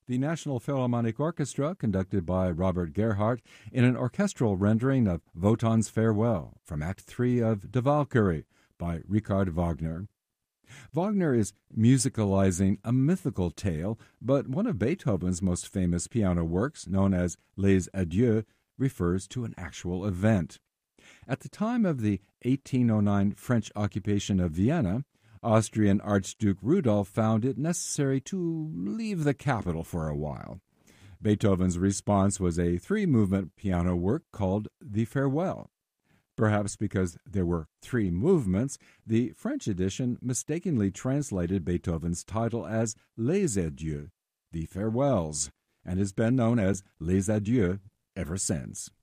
the National Philharmonic Orchestra, conducted by Robert Gerhardt, in an orchestral rendering of Wotan's Farewell from Act 3 of Die Walküre by Richard Wagner. Wagner is musicalizing a mythical tale, but one of Beethoven's most famous piano works, known as Les Adieux, refers to an actual event. At the time of the 1809 French occupation of Vienna, Austrian Archduke Rudolf found it necessary to leave the capital for a while. Beethoven's response was a three-movement piano work called The Farewell. Perhaps because there were three movements, the French edition mistakenly translated Beethoven's title as Les Adieux, The Farewells, and has been known as Les Adieux ever since.